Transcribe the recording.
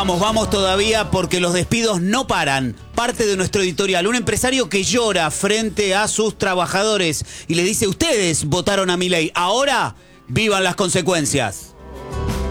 Vamos todavía porque los despidos no paran. Parte de nuestro editorial, un empresario que llora frente a sus trabajadores y le dice: ustedes votaron a Milei, ahora vivan las consecuencias.